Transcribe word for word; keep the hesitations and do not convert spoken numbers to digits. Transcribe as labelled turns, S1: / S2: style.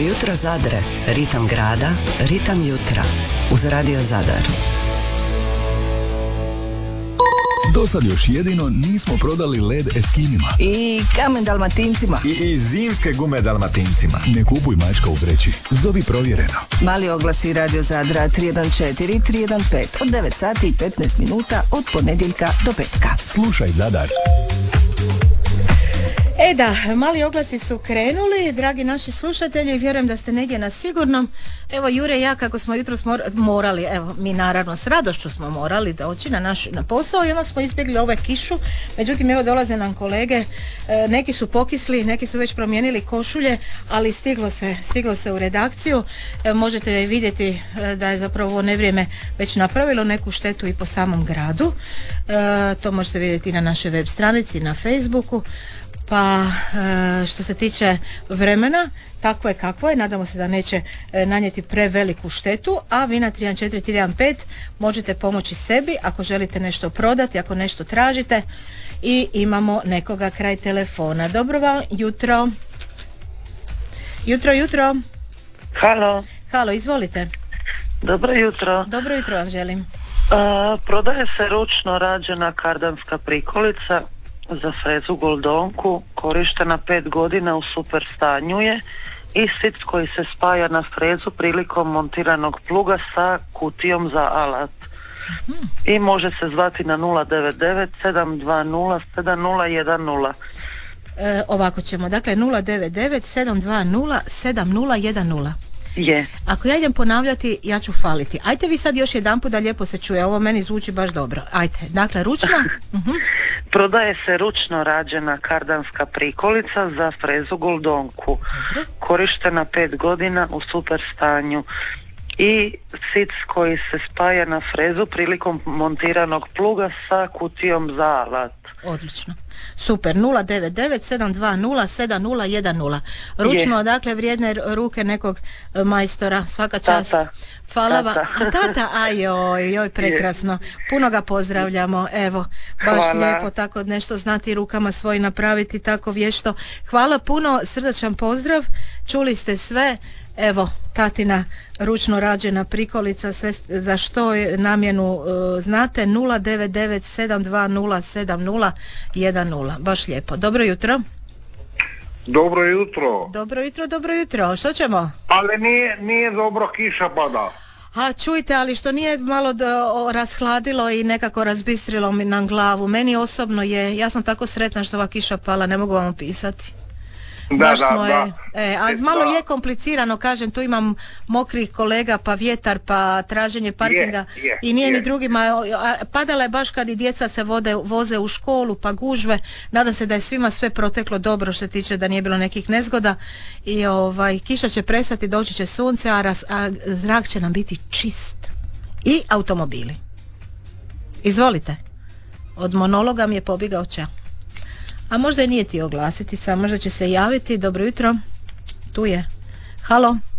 S1: jutro Zadre, ritam grada, ritam jutra. Uz Radio Zadar.
S2: Do sad još jedino nismo prodali led Eskinima.
S3: I kamen Dalmatincima.
S4: I, i zimske gume Dalmatincima.
S2: Ne kupuj mačka u vreći. Zovi provjereno.
S3: Mali oglasi Radio Zadra tri jedan četiri tri jedan pet od devet sati i petnaest minuta od ponedjeljka do petka.
S2: Slušaj Zadar.
S5: E da, mali oglasi su krenuli, dragi naši slušatelji, vjerujem da ste negdje na sigurnom. Evo Jure i ja kako smo jutros morali, evo mi naravno s radošću smo morali doći na naš na posao i onda smo izbjegli ove kišu. Međutim, evo dolaze nam kolege, e, neki su pokisli, neki su već promijenili košulje, ali stiglo se, stiglo se u redakciju. E, možete vidjeti e, da je zapravo ovo nevrijeme već napravilo neku štetu i po samom gradu. E, to možete vidjeti na našoj web stranici, na Facebooku. Pa što se tiče vremena, tako je kakvo je, nadamo se da neće nanijeti preveliku štetu, a vi na tri jedan četiri tri jedan pet možete pomoći sebi ako želite nešto prodati, ako nešto tražite. I imamo nekoga kraj telefona. Dobro vam jutro. Jutro, jutro.
S6: Halo.
S5: Halo, izvolite.
S6: Dobro jutro.
S5: Dobro jutro vam želim.
S6: Uh, prodaje se ručno rađena kardanska prikolica za frezu Goldonku, korištena pet godina, u super stanju je, i sit koji se spaja na frezu prilikom montiranog pluga sa kutijom za alat. Hmm. I može se zvati na nula devet devet sedam dva nula sedam nula jedan nula.
S5: E, ovako ćemo, dakle nula devet devet sedam dva nula sedam nula jedan nula.
S6: Je.
S5: Ako ja idem ponavljati, ja ću faliti. Ajte vi sad još jedan put da lijepo se čuje. Ovo meni zvuči baš dobro. Ajte, dakle ručno. uh-huh.
S6: Prodaje se ručno rađena kardanska prikolica za frezu Goldonku. Uh-huh. Korištena pet godina, u super stanju. I sit koji se spaja na frezu prilikom montiranog pluga sa kutijom za alat.
S5: Odlično. Super, nula devet devet sedam dva nula sedam nula jedan nula. Ručno, je. Dakle, vrijedne ruke nekog majstora, svaka čast.
S6: Tata.
S5: Hvala vam. A tata, ajoj, joj, prekrasno. Puno ga pozdravljamo, evo, baš Hvala. Lijepo tako nešto znati rukama svoji napraviti tako vješto. Hvala puno, srdačan pozdrav, čuli ste sve. Evo, tatina ručno rađena prikolica, sve za što je namjenu uh, znate, nula devet devet sedam dva nula sedam nula jedan nula. Baš lijepo. Dobro jutro.
S7: Dobro jutro.
S5: Dobro jutro, dobro jutro. Što ćemo?
S7: Ali nije, nije dobro, kiša pada.
S5: A čujte, ali što nije malo da, o, rashladilo i nekako razbistrilo mi na glavu. Meni osobno je, ja sam tako sretna što ova kiša pala, ne mogu vam opisati.
S7: Da, da,
S5: smo
S7: da.
S5: Je, e, a malo
S7: da.
S5: je komplicirano, kažem, tu imam mokrih kolega, pa vjetar, pa traženje parkinga
S7: je, je,
S5: i nije
S7: je.
S5: ni drugima. A, padala je baš kad i djeca se vode, voze u školu, pa gužve. Nadam se da je svima sve proteklo dobro što se tiče da nije bilo nekih nezgoda i ovaj, kiša će prestati, doći će sunce, a, raz, a zrak će nam biti čist. I automobili. Izvolite. Od monologa mi je pobjegao čao. A možda i nije ti oglasiti, sam možda će se javiti. Dobro jutro. Tu je. Halo.